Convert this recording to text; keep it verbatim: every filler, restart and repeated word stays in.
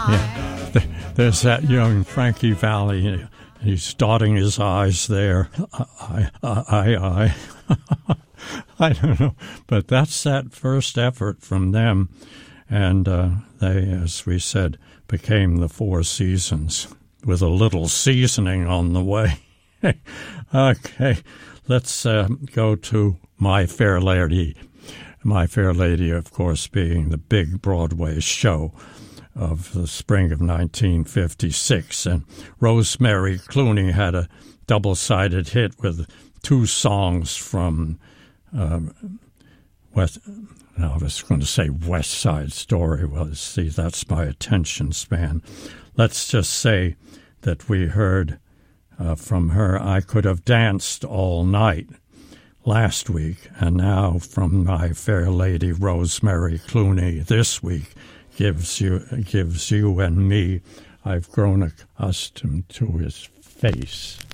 Yeah. There's that young Frankie Valli. He's dotting his I's there. I, I, I, I. I don't know. But that's that first effort from them. And uh, they, as we said, became the Four Seasons with a little seasoning on the way. Okay, let's uh, go to My Fair Lady. My Fair Lady, of course, being the big Broadway show of the spring of nineteen fifty-six. And Rosemary Clooney had a double-sided hit with two songs from uh, West... No, I was going to say West Side Story. Well, see, that's my attention span. Let's just say that we heard uh, from her, I Could Have Danced All Night last week, and now from My Fair Lady Rosemary Clooney this week gives you, gives you and me, I've grown accustomed to his face.